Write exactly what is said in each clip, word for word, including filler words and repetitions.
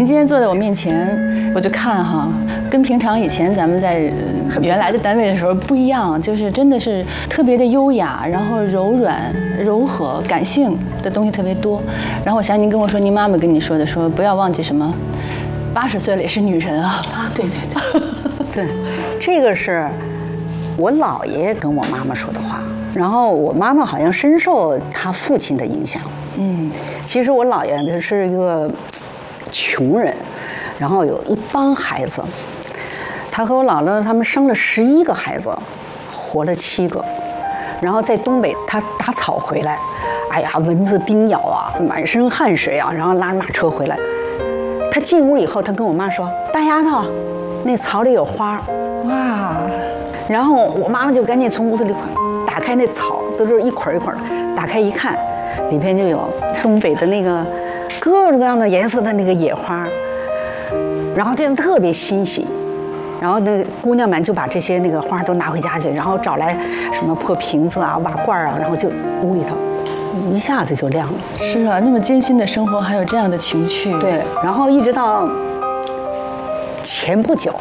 您今天坐在我面前，我就看哈，跟平常以前咱们在原来的单位的时候不一样，就是真的是特别的优雅，然后柔软、柔和、感性的东西特别多。然后我想您跟我说，您妈妈跟你说的，说不要忘记什么，八十岁了也是女人啊。 啊，对对对，对，这个是我姥爷跟我妈妈说的话。然后我妈妈好像深受她父亲的影响。嗯，其实我姥爷他是一个穷人，然后有一帮孩子，他和我姥姥他们生了十一个孩子，活了七个，然后在东北他打草回来，哎呀，蚊子叮咬啊，满身汗水啊，然后拉着马车回来。他进屋以后，他跟我妈说：“大丫头，那草里有花。” 哇！然后我妈妈就赶紧从屋子里打开那草，都是一捆一捆的，打开一看，里边就有东北的那个各种各样的颜色的那个野花，然后就特别欣喜。然后那姑娘们就把这些那个花都拿回家去，然后找来什么破瓶子啊、瓦罐啊，然后就屋里头一下子就亮了。 是啊，那么艰辛的生活还有这样的情趣。 对，然后一直到前不久，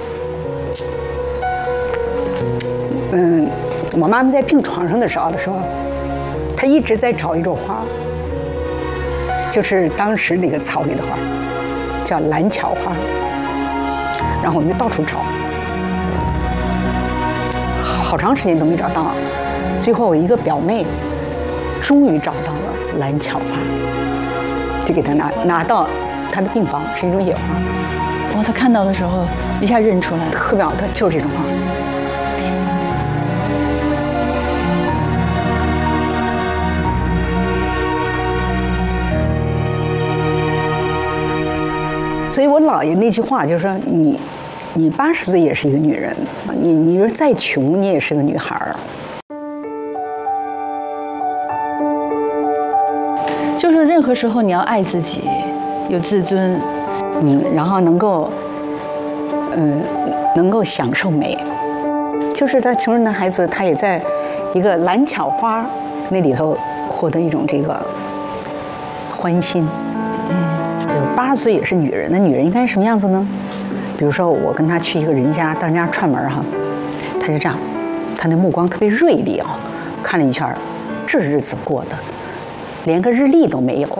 嗯，我妈妈在病床上的时候的时候，她一直在找一种花，就是当时那个草里的花，叫蓝巧花。然后我们就到处找，好好长时间都没找到。最后我一个表妹，终于找到了蓝巧花，就给她拿拿到她的病房，是一种野花。 哇，她看到的时候一下认出来， 特别好，她就是这种花。所以我姥爷那句话就是说，你，你八十岁也是一个女人，你你说再穷你也是个女孩儿。 就是任何时候你要爱自己，有自尊， 嗯，然后能够，嗯，能够享受美。就是他穷人的孩子，他也在一个蓝巧花那里头获得一种这个欢心。八十岁也是女人，那女人应该什么样子呢？比如说我跟她去一个人家，到人家串门哈，她就这样，她那目光特别锐利啊，看了一圈，这日子过的，连个日历都没有。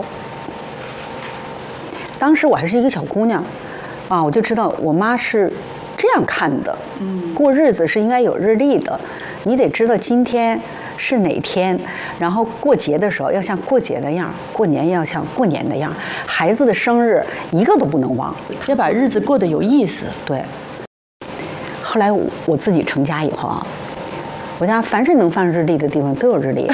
当时我还是一个小姑娘，啊，我就知道我妈是这样看的，过日子是应该有日历的，你得知道今天是哪天，然后过节的时候要像过节的样，过年要像过年的样，孩子的生日一个都不能忘， 要把日子过得有意思。 对。后来我我自己成家以后啊，我家凡是能放日历的地方都有日历。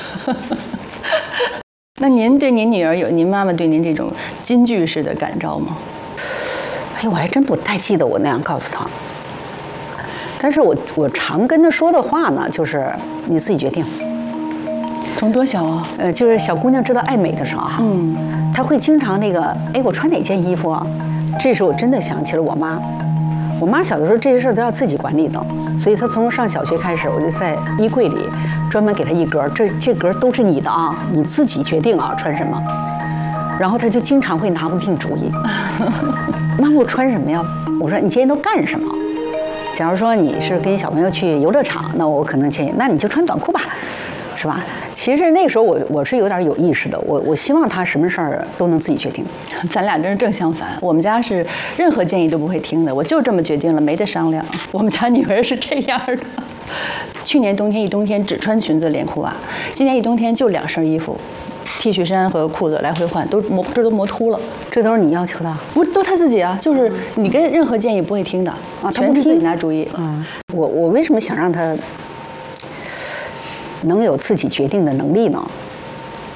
那您对您女儿有您妈妈对您这种金句式的感召吗？ 哎，我还真不太记得我那样告诉她。但是我我常跟她说的话呢，就是你自己决定。 从多小啊？ 呃，就是小姑娘知道爱美的时候哈，嗯，她会经常那个，哎，我穿哪件衣服啊？这时候我真的想起了我妈。我妈小的时候这些事儿都要自己管理的，所以她从上小学开始，我就在衣柜里专门给她一格，这这格都是你的啊，你自己决定啊穿什么。然后她就经常会拿不定主意。妈妈，我穿什么呀？我说你今天都干什么？假如说你是跟小朋友去游乐场，那我可能建议，那你就穿短裤吧，是吧？其实那个时候我我是有点有意识的，我我希望他什么事儿都能自己决定。 咱俩真是正相反，我们家是任何建议都不会听的，我就这么决定了，没得商量。我们家女儿是这样的，去年冬天一冬天只穿裙子连裤袜，今年一冬天就两身衣服。T 恤衫和裤子来回换，都磨这都磨秃了， 这都是你要求的？ 不，都他自己啊，就是你跟任何建议不会听的啊，全是自己拿主意。 嗯，我我为什么想让他能有自己决定的能力呢？